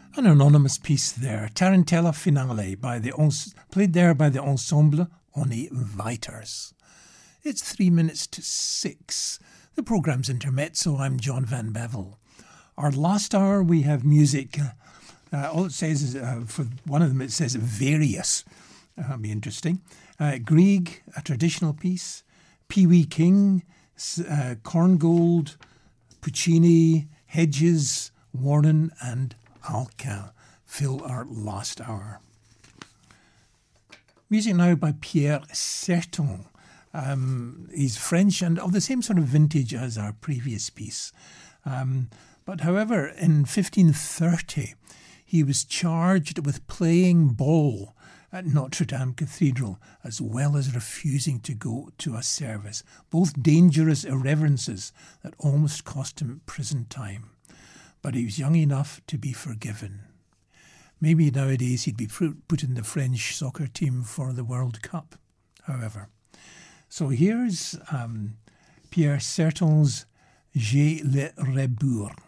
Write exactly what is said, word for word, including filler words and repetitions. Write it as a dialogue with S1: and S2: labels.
S1: An anonymous piece there, Tarantella Finale, by the ens- played there by the Ensemble Oni Viters. It's three minutes to six. The programme's Intermezzo. I'm John Van Bevel. Our last hour we have music. Uh, all it says is, uh, for one of them it says various. That'll be interesting. Uh, Grieg, a traditional piece. Pee Wee King, uh, Korngold, Puccini, Hedges, Warren and Alcan fill our last hour. Music now by Pierre Serton. Um, he's French and of the same sort of vintage as our previous piece. Um, but however, in fifteen thirty, he was charged with playing ball at Notre Dame Cathedral, as well as refusing to go to a service. Both dangerous irreverences that almost cost him prison time. But he was young enough to be forgiven. Maybe nowadays he'd be put in the French soccer team for the World Cup, however. So here's um, Pierre Serton's J'ai le rebours.